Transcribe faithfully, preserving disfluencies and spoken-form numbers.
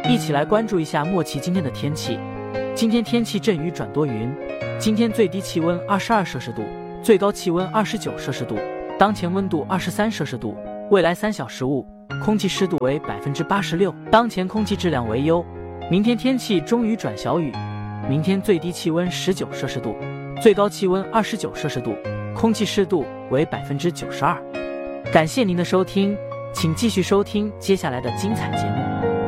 一起来关注一下莫奇今天的天气。今天天气阵雨转多云，今天最低气温二十二摄氏度，最高气温二十九摄氏度，当前温度二十三摄氏度，未来三小时雾，空气湿度为百分之八十六，当前空气质量为优。明天天气中雨转小雨，明天最低气温十九摄氏度，最高气温二十九摄氏度，空气湿度为百分之九十二。感谢您的收听，请继续收听接下来的精彩节目。